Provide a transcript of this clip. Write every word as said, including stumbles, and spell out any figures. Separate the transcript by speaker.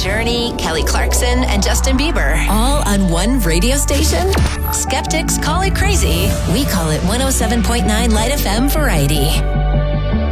Speaker 1: Journey, Kelly Clarkson, and Justin Bieber. All on one radio station? Skeptics call it crazy. We call it one oh seven point nine Light F M Variety.